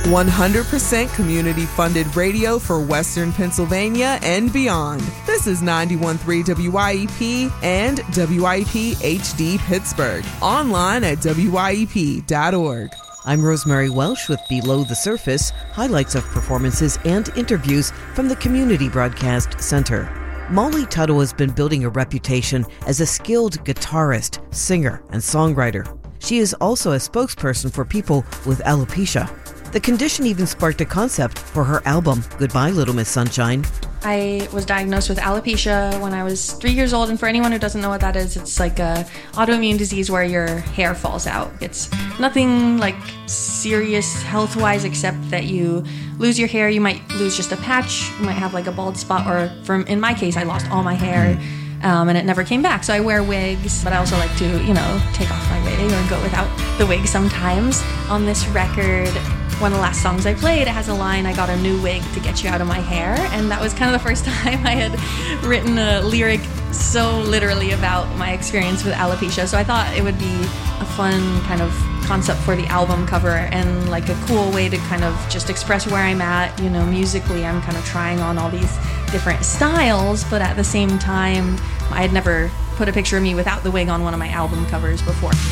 100% community-funded radio for Western Pennsylvania and beyond. This is 91.3 WYEP and WYEP HD Pittsburgh. Online at WYEP.org. I'm Rosemary Welsh with Below the Surface, highlights of performances and interviews from the Community Broadcast Center. Molly Tuttle has been building a reputation as a skilled guitarist, singer, and songwriter. She is also a spokesperson for people with alopecia. The condition even sparked a concept for her album, Goodbye Little Miss Sunshine. I was diagnosed with alopecia when I was 3 years old, and for anyone who doesn't know what that is, it's like a autoimmune disease where your hair falls out. It's nothing like serious health-wise except that you lose your hair. You might lose just a patch, you might have like a bald spot, or in my case, I lost all my hair. And it never came back. So I wear wigs, but I also like to, take off my wig or go without the wig sometimes. On this record, one of the last songs I played, it has a line, I got a new wig to get you out of my hair. And that was kind of the first time I had written a lyric so literally about my experience with alopecia. So I thought it would be a fun kind of concept for the album cover and like a cool way to kind of just express where I'm at. Musically, I'm kind of trying on all these different styles, but at the same time, I had never put a picture of me without the wig on one of my album covers before.